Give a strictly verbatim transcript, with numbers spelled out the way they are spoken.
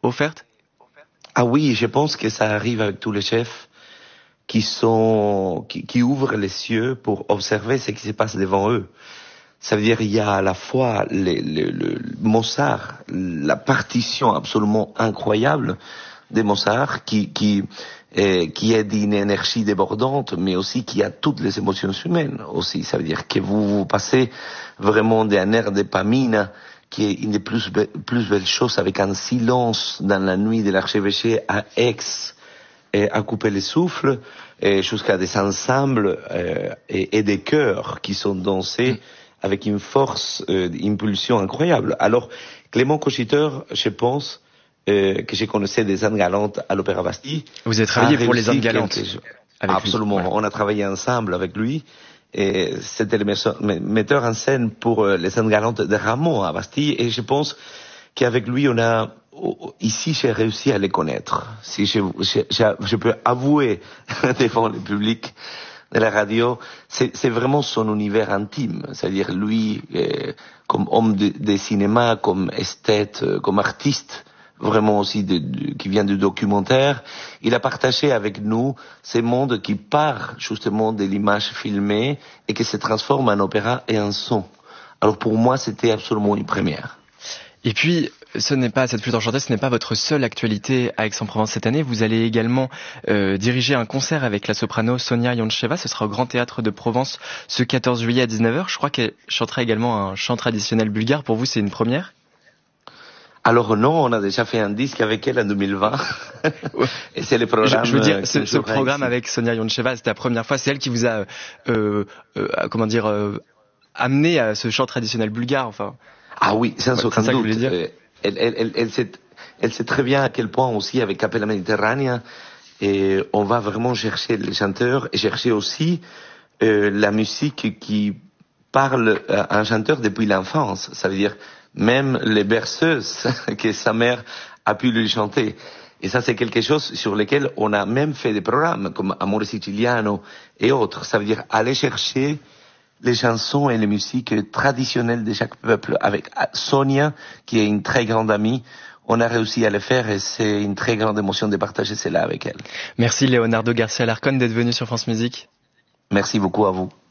offerte? Ah oui, je pense que ça arrive avec tous les chefs qui sont, qui, qui ouvrent les yeux pour observer ce qui se passe devant eux. Ça veut dire il y a à la fois les, les, le Mozart, la partition absolument incroyable de Mozart qui qui eh, qui est d'une énergie débordante, mais aussi qui a toutes les émotions humaines aussi. Ça veut dire que vous vous passez vraiment d'un air d'épamine qui est une des plus be- plus belles choses, avec un silence dans la nuit de l'archevêché à Aix, et à couper le souffle, et jusqu'à des ensembles euh, et, et des chœurs qui sont dansés mm. avec une force, euh, impulsion incroyable. Alors, Clément Cochiteur, je pense euh, que je connaissais des Indes galantes à l'Opéra Bastille. Vous avez travaillé pour les Indes galantes avec Absolument, lui, ouais. On a travaillé ensemble avec lui. Et c'était le metteur en scène pour les Indes galantes de Rameau à Bastille. Et je pense qu'avec lui, on a ici, j'ai réussi à les connaître. Si je, je, je, je peux avouer devant le public de la radio, c'est, c'est vraiment son univers intime. C'est-à-dire lui, euh, comme homme de, de cinéma, comme esthète, comme artiste, vraiment aussi de, de, qui vient du documentaire, il a partagé avec nous ce monde qui part justement de l'image filmée et qui se transforme en opéra et en son. Alors pour moi, c'était absolument une première. Et puis, ce n'est pas, cette flûte enchantée, ce n'est pas votre seule actualité à Aix-en-Provence cette année. Vous allez également euh, diriger un concert avec la soprano Sonia Yoncheva. Ce sera au Grand Théâtre de Provence ce quatorze juillet à dix-neuf heures. Je crois qu'elle chantera également un chant traditionnel bulgare. Pour vous, c'est une première? Alors non, on a déjà fait un disque avec elle en deux mille vingt. Et c'est le programme. Je, je veux dire, ce, ce programme ici. Avec Sonia Yoncheva, c'était la première fois. C'est elle qui vous a, euh, euh, comment dire, euh, amené à ce chant traditionnel bulgare, enfin. Ah oui, sans ouais, aucun doute. doute. Dire. Euh, elle, elle, elle, elle, sait, elle sait très bien à quel point aussi avec Capella Mediterranea, et on va vraiment chercher les chanteurs et chercher aussi euh, la musique qui parle à un chanteur depuis l'enfance. Ça veut dire même les berceuses que sa mère a pu lui chanter. Et ça, c'est quelque chose sur lequel on a même fait des programmes comme Amore Siciliano et autres. Ça veut dire aller chercher les chansons et les musiques traditionnelles de chaque peuple. Avec Sonia, qui est une très grande amie, on a réussi à le faire et c'est une très grande émotion de partager cela avec elle. Merci Leonardo Garcia Larcon d'être venu sur France Musique. Merci beaucoup à vous.